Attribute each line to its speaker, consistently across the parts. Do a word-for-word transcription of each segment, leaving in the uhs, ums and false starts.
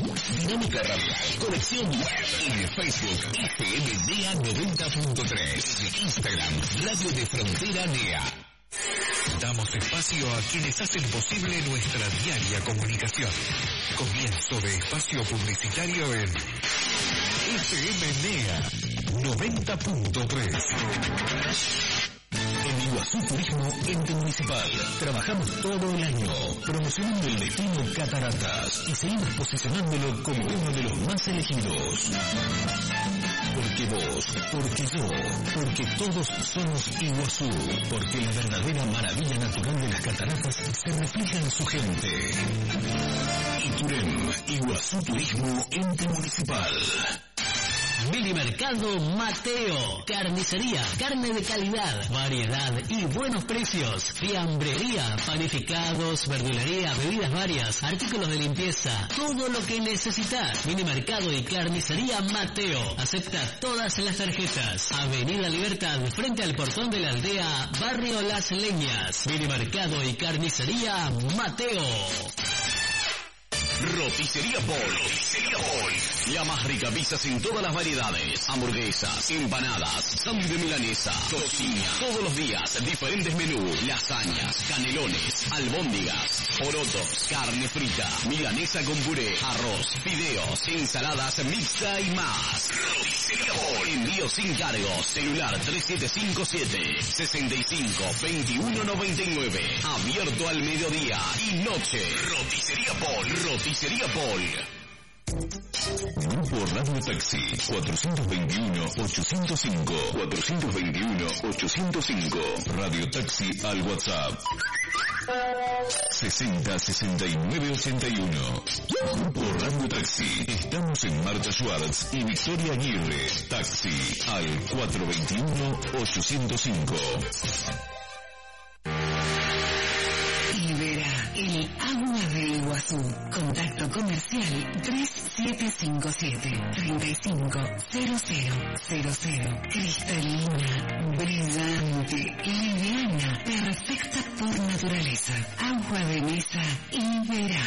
Speaker 1: Dinámica Radial, conexión web en Facebook F M N E A noventa punto tres, Instagram Radio de Frontera N E A. Damos espacio a quienes hacen posible nuestra diaria comunicación. Comienzo de espacio publicitario en F M N E A noventa punto tres. En Iguazú Turismo Ente Municipal trabajamos todo el año promocionando el destino Cataratas y seguimos posicionándolo como uno de los más elegidos. Porque vos, porque yo, porque todos somos Iguazú, porque la verdadera maravilla natural de las cataratas se refleja en su gente. Iturem, Iguazú Turismo Ente Municipal.
Speaker 2: Milimercado Mateo, carnicería, carne de calidad, variedad y buenos precios, fiambrería, panificados, verdulería, bebidas varias, artículos de limpieza, todo lo que necesitas. Milimercado y carnicería Mateo, acepta todas las tarjetas. Avenida Libertad, frente al portón de la aldea, barrio Las Leñas. Milimercado y carnicería Mateo.
Speaker 1: Roticería Paul. Roticería Paul. La más rica pizzas en todas las variedades. Hamburguesas, empanadas, sándwich de milanesa, cocina. Todos los días, diferentes menús. Lasañas, canelones, albóndigas, porotos, carne frita, milanesa con puré, arroz, fideos, ensaladas mixta y más. Roticería Paul. Envío sin cargos. Celular tres siete cinco siete, seis cinco, dos uno nueve nueve. Abierto al mediodía y noche. Roticería Paul. Roticería Paul. Grupo Radio Taxi cuatrocientos veintiuno, ochocientos cinco, cuatrocientos veintiuno, ochocientos cinco. Radio Taxi al WhatsApp sesenta, sesenta y nueve, ochenta y uno. Grupo Radio Taxi. Estamos en Marta Schwartz y Victoria Aguirre. Taxi al cuatrocientos veintiuno, ochocientos cinco.
Speaker 3: Ibera, el agua de Iguazú. Contacto comercial tres siete cinco siete, tres cinco cero cero cero cero. Cristalina, brillante, liviana, perfecta por naturaleza. Agua de mesa Ibera.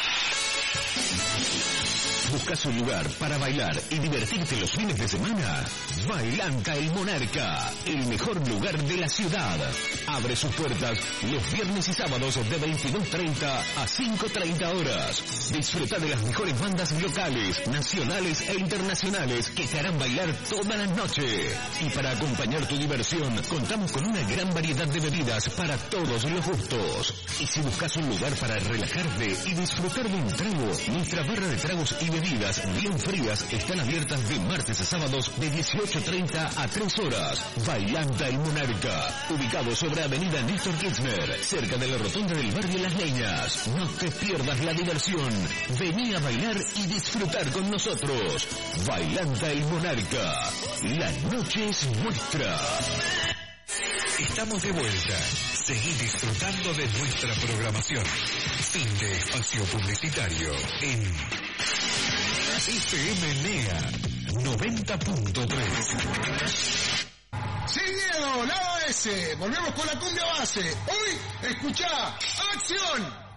Speaker 1: ¿Buscas un lugar para bailar y divertirte los fines de semana? Bailanta El Monarca, el mejor lugar de la ciudad. Abre sus puertas los viernes y sábados de veintidós treinta a cinco treinta horas. Disfruta de las mejores bandas locales, nacionales e internacionales que te harán bailar toda la noche. Y para acompañar tu diversión, contamos con una gran variedad de bebidas para todos los gustos. Y si buscas un lugar para relajarte y disfrutar de un trago, nuestra barra de tragos y bebidas bien frías están abiertas de martes a sábados de dieciocho treinta a tres horas. Bailanta El Monarca, ubicado sobre Avenida Néstor Kirchner, cerca de la rotonda del barrio Las Leñas. No te pierdas la diversión. Vení a bailar y disfrutar con nosotros. Bailanta El Monarca. La noche es nuestra. Estamos de vuelta. Seguí disfrutando de nuestra programación. Fin de espacio publicitario en F M N E A noventa punto tres.
Speaker 4: Sin miedo, lado S. Volvemos con la cumbia base. Hoy, escuchá, acción.